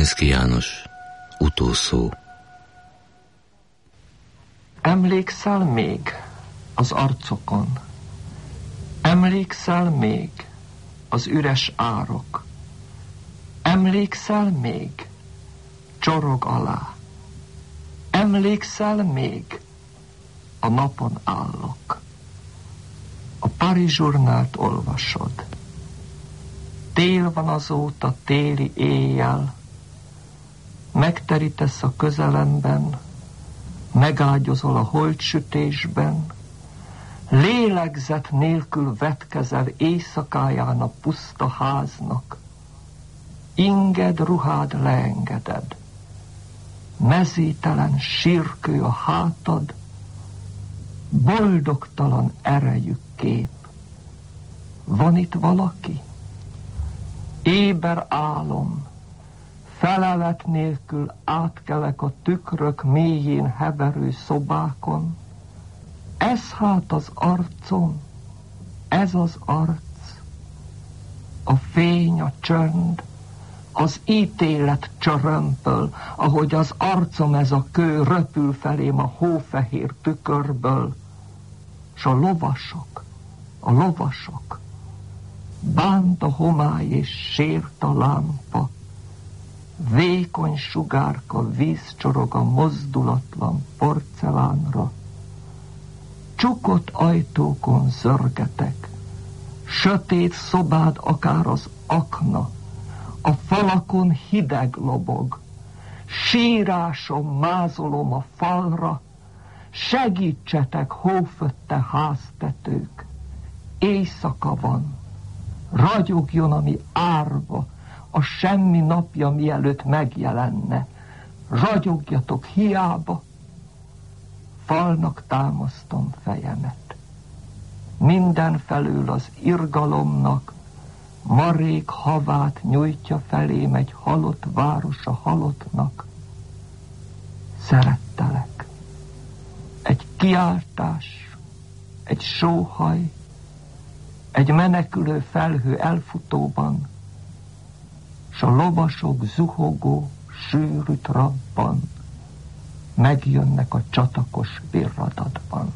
Pilinszky János, utószó. Emlékszel még az arcokon? Emlékszel még az üres árok? Emlékszel még csorog alá? Emlékszel még a napon állok? A Paris Journalt olvasod. Tél van azóta, téli éjjel. Megterítesz a közelemben, megágyazol a holtsütésben, lélegzet nélkül vetkezel éjszakáján a puszta háznak. Inged ruhád leengeded, mezítelen sírkő a hátad, boldogtalan erejű kép. Van itt valaki? Éber álom, felelet nélkül átkelek a tükrök mélyén heverő szobákon. Ez hát az arcom, ez az arc, a fény, a csönd, az ítélet csörömpöl, ahogy az arcom ez a kő röpül felém a hófehér tükörből, s a lovasok, bánt a homály és sért a lámpa, vékony sugárka vízcsorog a mozdulatlan porcelánra, csukott ajtókon zörgetek, sötét szobád akár az akna, a falakon hideg lobog, sírásom mázolom a falra, segítsetek, hófötte háztetők, éjszaka van, ragyogjon, ami árva, a semmi napja mielőtt megjelenne, ragyogjatok hiába, falnak támasztom fejemet. Mindenfelől az irgalomnak marék havát nyújtja felém egy halott város a halottnak. Szerettelek. Egy kiáltás, egy sóhaj, egy menekülő felhő elfutóban, s a lovasok zuhogó, sűrű trabban megjönnek a csatakos virradatban.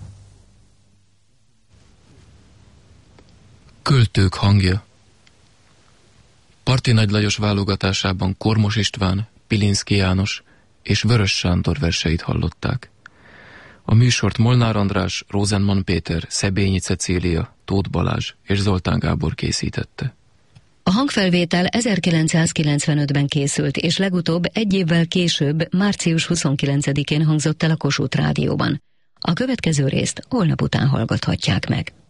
Költők hangja. Parti Nagy Lajos válogatásában Kormos István, Pilinszky János és Vörös Sándor verseit hallották. A műsort Molnár András, Rosenman Péter, Szebényi Cecília, Tóth Balázs és Zoltán Gábor készítette. A hangfelvétel 1995-ben készült, és legutóbb egy évvel később, március 29-én hangzott el a Kossuth Rádióban. A következő részt holnap után hallgathatják meg.